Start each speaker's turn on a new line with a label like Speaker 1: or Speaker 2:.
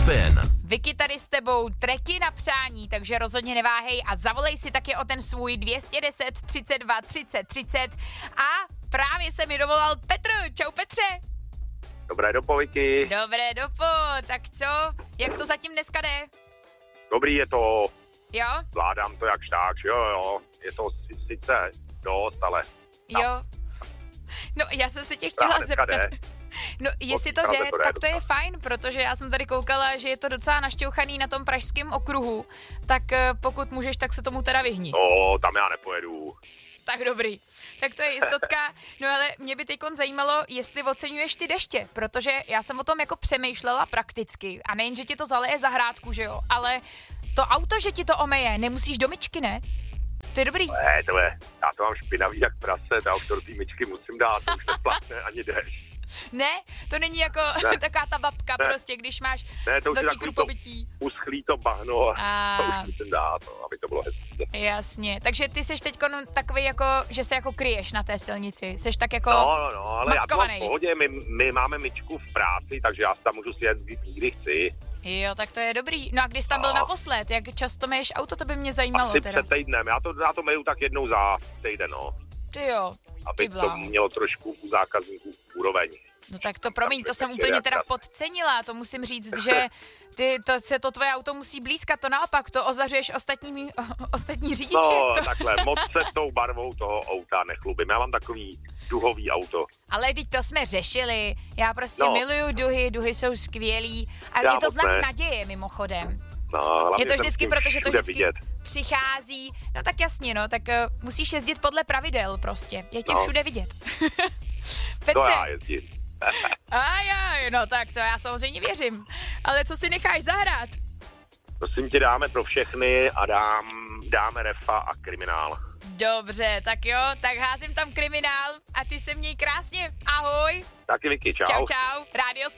Speaker 1: Ben.
Speaker 2: Vicky tady s tebou treky na přání, takže rozhodně neváhej a zavolej si taky o ten svůj 210 32 30 30 a právě se mi dovolal Petr. Čau Petře.
Speaker 3: Dobré dopo, Vicky.
Speaker 2: Dobré dopo, tak co? Jak to zatím dneska jde?
Speaker 3: Dobrý je to,
Speaker 2: Jo?
Speaker 3: zvládám to jakž tak, jo, je to sice dost, ale...
Speaker 2: Jo. No, já jsem se tě chtěla zeptat. No, jestli to jde, tak to je fajn, protože já jsem tady koukala, že je to docela našťouchaný na tom pražském okruhu, tak pokud můžeš, tak se tomu teda vyhni.
Speaker 3: No, tam já nepojedu.
Speaker 2: Tak dobrý, tak to je jistotka. No ale mě by teďkon zajímalo, jestli oceňuješ ty deště, protože já jsem o tom jako přemýšlela prakticky a nejen, že ti to zaleje zahrádku, že jo, ale to auto, že ti to omeje, nemusíš do myčky, ne? To je dobrý.
Speaker 3: Ne, já to mám špinavý jak prase, já už to do té myčky musím dát, to už neplatné ani déšť.
Speaker 2: Ne, to není jako taková ta babka prostě, když máš velký krupobytí.
Speaker 3: Uschlí to bahno a to už musím dát, aby to bylo hezké.
Speaker 2: Jasně, takže ty seš teďko takový jako, že se jako kryješ na té silnici, seš tak jako
Speaker 3: No, ale
Speaker 2: maskovaný.
Speaker 3: já to mám v pohodě, my máme myčku v práci, takže já tam můžu sjet, kdy chci.
Speaker 2: Jo, tak to je dobrý. No a když jsi tam byl naposled, jak často myješ auto, to by mě zajímalo.
Speaker 3: Asi
Speaker 2: teda.
Speaker 3: před týdnem, já to myju tak jednou za týden, no.
Speaker 2: Ty jo,
Speaker 3: aby to mělo trošku u zákazníků úroveň.
Speaker 2: No tak to promiň, to jsem úplně teda podcenila, to musím říct, že to tvoje auto musí blízkat, to naopak, to ozařuješ ostatní řidiče.
Speaker 3: No
Speaker 2: to...
Speaker 3: takhle, moc se tou barvou toho auta nechlubím, já mám takový duhový auto.
Speaker 2: Ale teď to jsme řešili, já prostě miluju duhy jsou skvělý a je to znak naděje mimochodem.
Speaker 3: No,
Speaker 2: je to vždycky, protože to vždycky přichází, no tak jasně, no, tak musíš jezdit podle pravidel prostě, je tě všude vidět. Petře.
Speaker 3: To já jezdím.
Speaker 2: No tak to já samozřejmě věřím, ale co si necháš zahrát?
Speaker 3: Prosím tě, dáme pro všechny a dáme Refa a Kriminál.
Speaker 2: Dobře, tak jo, tak házím tam Kriminál a ty se měj krásně, ahoj.
Speaker 3: Taky Vicky, čau.
Speaker 2: Čau, Radio